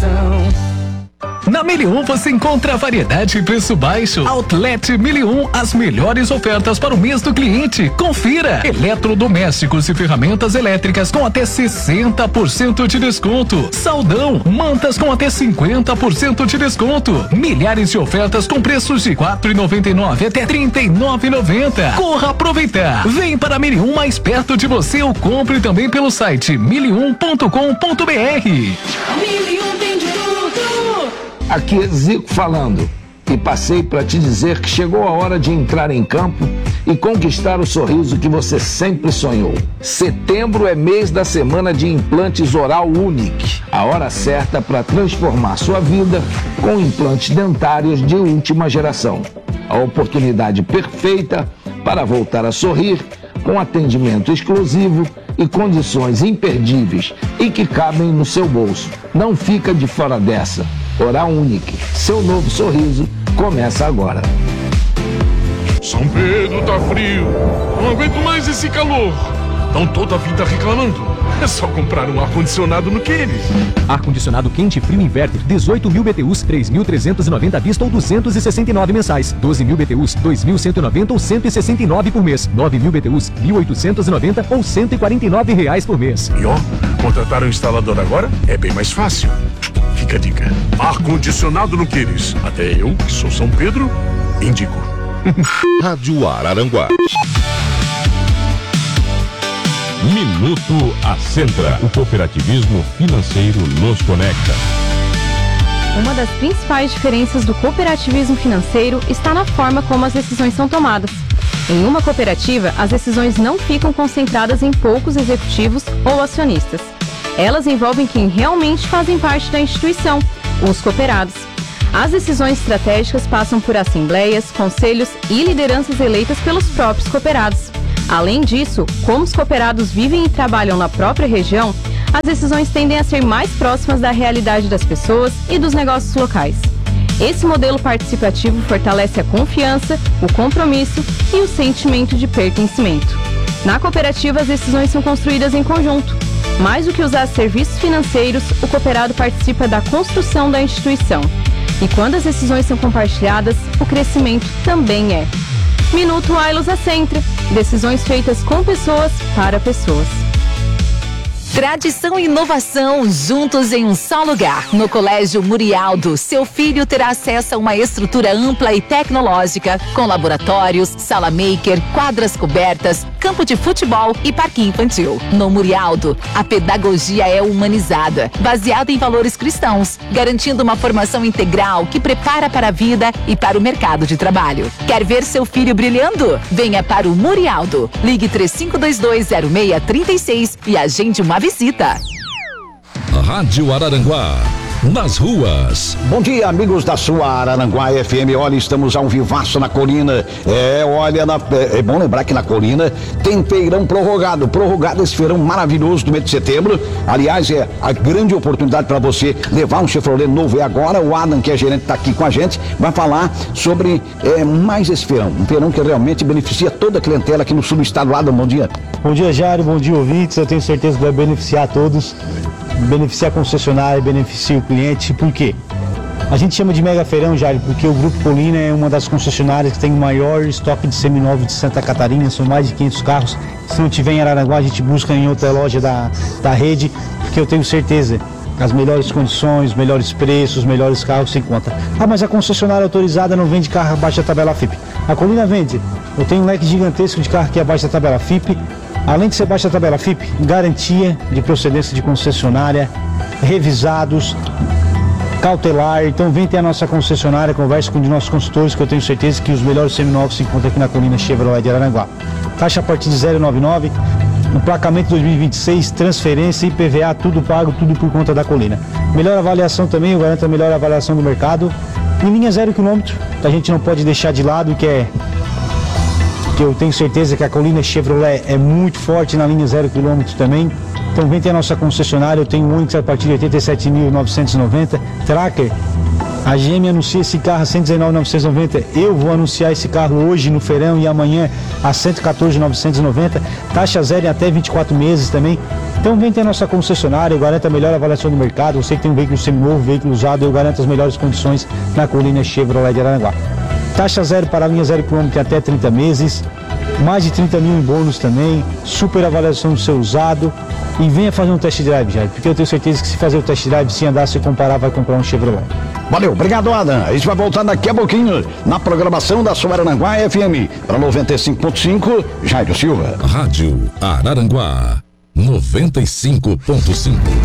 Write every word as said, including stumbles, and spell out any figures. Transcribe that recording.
coração. Na Mil e um você encontra variedade e preço baixo. Outlet Mil e um, as melhores ofertas para o mês do cliente. Confira! Eletrodomésticos e ferramentas elétricas com até sessenta por cento de desconto. Saldão, mantas com até cinquenta por cento de desconto. Milhares de ofertas com preços de quatro reais e noventa e nove centavos até trinta e nove reais e noventa centavos. Corra aproveitar! Vem para a Mil e um mais perto de você ou compre também pelo site mil e um ponto com ponto br. Mil e um tem de tudo. Aqui é Zico falando, e passei para te dizer que chegou a hora de entrar em campo e conquistar o sorriso que você sempre sonhou. Setembro é mês da semana de implantes Oral Unique, a hora certa para transformar sua vida com implantes dentários de última geração. A oportunidade perfeita para voltar a sorrir com atendimento exclusivo e condições imperdíveis e que cabem no seu bolso. Não fica de fora dessa. Oral Unique, seu novo sorriso começa agora. São Pedro tá frio, não aguento mais esse calor. Estão toda a vida reclamando. É só comprar um ar-condicionado no Queires. Ar-condicionado quente frio inverter, dezoito mil B T Us, três mil trezentos e noventa à vista ou duzentos e sessenta e nove mensais. doze mil B T Us, dois mil cento e noventa ou cento e sessenta e nove por mês. nove mil B T Us, mil oitocentos e noventa ou cento e quarenta e nove reais por mês. E ó, contratar um instalador agora é bem mais fácil. Fica a dica. Ar-condicionado no Queires. Até eu, que sou São Pedro, indico. Rádio Araranguá. Minuto Ascentra. O cooperativismo financeiro nos conecta. Uma das principais diferenças do cooperativismo financeiro está na forma como as decisões são tomadas. Em uma cooperativa, as decisões não ficam concentradas em poucos executivos ou acionistas. Elas envolvem quem realmente fazem parte da instituição, os cooperados. As decisões estratégicas passam por assembleias, conselhos e lideranças eleitas pelos próprios cooperados. Além disso, como os cooperados vivem e trabalham na própria região, as decisões tendem a ser mais próximas da realidade das pessoas e dos negócios locais. Esse modelo participativo fortalece a confiança, o compromisso e o sentimento de pertencimento. Na cooperativa, as decisões são construídas em conjunto. Mais do que usar serviços financeiros, o cooperado participa da construção da instituição. E quando as decisões são compartilhadas, o crescimento também é. Minuto Ailos Ascentra. Decisões feitas com pessoas para pessoas. Tradição e inovação juntos em um só lugar. No Colégio Murialdo, seu filho terá acesso a uma estrutura ampla e tecnológica, com laboratórios, sala maker, quadras cobertas, campo de futebol e parque infantil. No Murialdo, a pedagogia é humanizada, baseada em valores cristãos, garantindo uma formação integral que prepara para a vida e para o mercado de trabalho. Quer ver seu filho brilhando? Venha para o Murialdo. Ligue três cinco dois dois zero seis três seis e agende uma visita. Rádio Araranguá. Nas ruas. Bom dia, amigos da sua Araranguá F M. Olha, estamos ao vivaço na Colina. É, olha, na, é, é bom lembrar que na Colina tem feirão prorrogado. Prorrogado esse feirão maravilhoso do mês de setembro. Aliás, é a grande oportunidade para você levar um Chevrolet novo. É agora. O Adam, que é gerente, está aqui com a gente, vai falar sobre é, mais esse feirão. Um feirão que realmente beneficia toda a clientela aqui no sul do estado. Adam, bom dia. Bom dia, Jário. Bom dia, ouvintes. Eu tenho certeza que vai beneficiar todos. Beneficiar a concessionária, beneficia o cliente. Por quê? A gente chama de mega feirão, Jário, porque o Grupo Colina é uma das concessionárias que tem o maior estoque de seminovos de Santa Catarina, são mais de quinhentos carros. Se não tiver em Araranguá, a gente busca em outra loja da, da rede, porque eu tenho certeza, as melhores condições, melhores preços, melhores carros se encontram. Ah, mas a concessionária autorizada não vende carro abaixo da tabela F I P. A Colina vende. Eu tenho um leque gigantesco de carro que é abaixo da tabela F I P. Além de ser baixa tabela F I P, garantia de procedência de concessionária, revisados, cautelar. Então vem ter a nossa concessionária, converse com um de nossos consultores, que eu tenho certeza que os melhores seminovos se encontram aqui na Colina Chevrolet de Araranguá. Taxa a partir de zero vírgula noventa e nove, emplacamento dois mil e vinte e seis, transferência, I P V A, tudo pago, tudo por conta da Colina. Melhor avaliação também, eu garanto a melhor avaliação do mercado. Em linha zero quilômetro, a gente não pode deixar de lado, que é... que eu tenho certeza que a Colina Chevrolet é muito forte na linha zero quilômetro também. Então vem ter a nossa concessionária, eu tenho um Onix a partir de oitenta e sete mil novecentos e noventa, Tracker. A G M anuncia esse carro a cento e dezenove mil novecentos e noventa. Eu vou anunciar esse carro hoje no feirão e amanhã a cento e quatorze mil novecentos e noventa. Taxa zero em até vinte e quatro meses também. Então vem ter a nossa concessionária, eu garanto a melhor avaliação do mercado. Você que tem um veículo seminovo, veículo usado, eu garanto as melhores condições na Colina Chevrolet de Araranguá. Taxa zero para a linha zero quilômetro em até trinta meses. Mais de trinta mil em bônus também. Super avaliação do seu usado. E venha fazer um test drive, Jair, porque eu tenho certeza que se fazer o test drive, se andar, se comparar, vai comprar um Chevrolet. Valeu, obrigado, Adam. A gente vai voltar daqui a pouquinho na programação da sua Araranguá F M. Para noventa e cinco ponto cinco, Jairo Silva. Rádio Araranguá noventa e cinco ponto cinco.